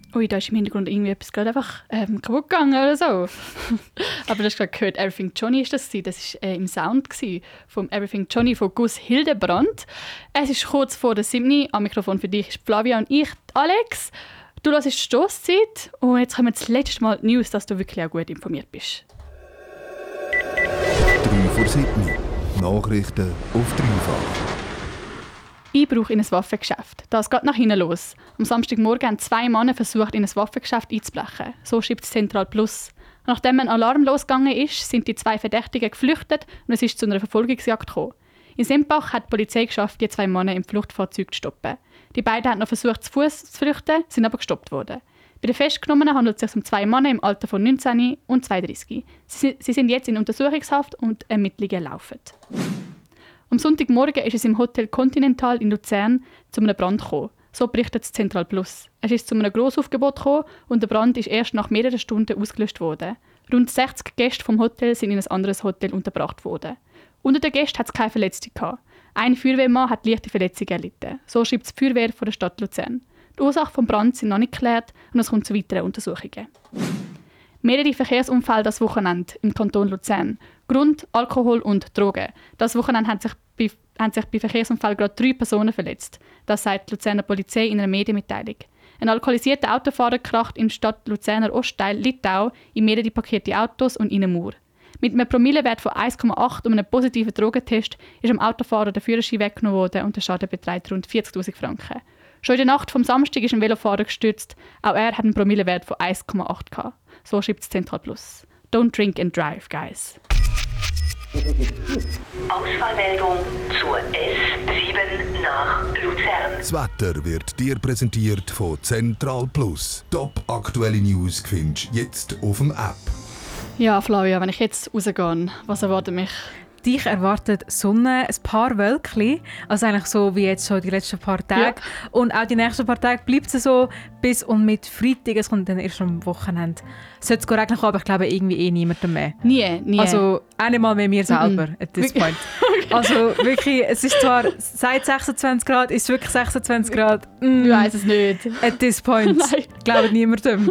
Ui, da ist im Hintergrund irgendwie etwas gerade einfach kaputt gegangen oder so. Aber du hast gerade gehört, Everything Johnny ist das. Das war im Sound vom Everything Johnny von Gus Hildebrand. Es ist kurz vor der 7. Am Mikrofon für dich ist Flavia und ich, Alex. Du hörst die Stosszeit und jetzt kommen wir das letzte Mal die News, dass du wirklich auch gut informiert bist. 3 vor 7. Nachrichten auf dreifach. Einbruch in ein Waffengeschäft. Das geht nach hinten los. Am Samstagmorgen haben 2 Männer versucht, in ein Waffengeschäft einzubrechen. So schreibt Central Plus. Nachdem ein Alarm losgegangen ist, sind die 2 Verdächtigen geflüchtet und es ist zu einer Verfolgungsjagd gekommen. In Sempach hat die Polizei geschafft, die 2 Männer im Fluchtfahrzeug zu stoppen. Die beiden haben noch versucht, zu Fuß zu flüchten, sind aber gestoppt worden. Bei den Festgenommenen handelt es sich um 2 Männer im Alter von 19 und 32. Sie sind jetzt in Untersuchungshaft und Ermittlungen laufen. Am Sonntagmorgen ist es im Hotel Continental in Luzern zu einem Brand gekommen. So berichtet das Central Plus. Es ist zu einem Grossaufgebot gekommen und der Brand ist erst nach mehreren Stunden ausgelöscht worden. Rund 60 Gäste vom Hotel sind in ein anderes Hotel untergebracht worden. Unter den Gästen hat es keine Verletzte gehabt. Ein Feuerwehrmann hat leichte Verletzungen erlitten. So schreibt die Feuerwehr von der Stadt Luzern. Die Ursache des Brands sind noch nicht geklärt und es kommt zu weiteren Untersuchungen. Mehrere Verkehrsunfälle das Wochenende im Kanton Luzern. Grund Alkohol und Drogen. Das Wochenende haben sich bei Verkehrsunfällen gerade 3 Personen verletzt. Das sagt die Luzerner Polizei in einer Medienmitteilung. Ein alkoholisierter Autofahrer kracht im Stadt Luzerner Ostteil Littau in mehrere parkierte Autos und in eine Mauer. Mit einem Promillewert von 1,8 und einem positiven Drogentest ist dem Autofahrer der Führerschein weggenommen worden und der Schaden beträgt rund 40'000 Franken. Schon in der Nacht vom Samstag ist ein Velofahrer gestürzt. Auch er hat einen Promillewert von 1,8 gehabt. So schreibt es Central Plus. Don't drink and drive, guys. Ausfallmeldung zur S7 nach Luzern. Das Wetter wird dir präsentiert von Central Plus. Top aktuelle News findest du jetzt auf dem App. Ja, Flavia, wenn ich jetzt rausgehe, was erwartet mich? Dich erwartet Sonne, ein paar Wölkchen, also eigentlich so wie jetzt schon die letzten paar Tage. Ja. Und auch die nächsten paar Tage bleibt es so bis und mit Freitag, es kommt dann erst am Wochenende. Sollte es regnen, aber ich glaube irgendwie niemandem mehr. Nie. Also auch nicht mal mehr mir selber at this point. Okay. Also wirklich, es ist zwar seit 26 Grad, ist es wirklich 26 Grad? Ich weiss es nicht. At this point. Glaube niemandem.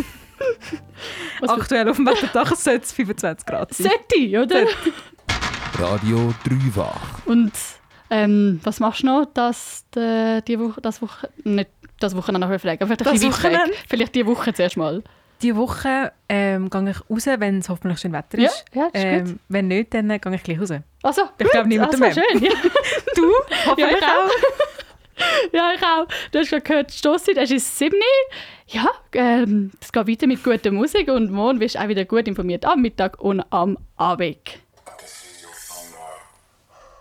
Aktuell auf dem Wetterdach sollte es 25 Grad sein. Sollte, oder? Radio dreifach. Und was machst du noch, dass die Woche, nicht das Wochenende noch fragen, vielleicht die Woche zuerst mal. Diese Woche gehe ich raus, wenn es hoffentlich schön Wetter ist. Ja, das ist gut. Wenn nicht, dann gehe ich gleich raus. Also, ich glaube niemandem mehr. Schön, ja. Du? Hoffentlich auch. Ja, ich auch. Du hast gerade gehört, die Stosszeit, es ist 7. Ja, es geht weiter mit guter Musik und morgen wirst du auch wieder gut informiert am Mittag und am Abend.